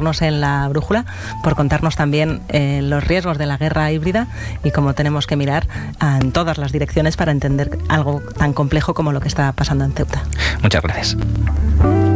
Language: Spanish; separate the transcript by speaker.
Speaker 1: ponernos en la brújula, por contarnos también los riesgos de la guerra híbrida y cómo tenemos que mirar en todas las direcciones para entender algo tan complejo como lo que está pasando en Ceuta.
Speaker 2: Muchas gracias.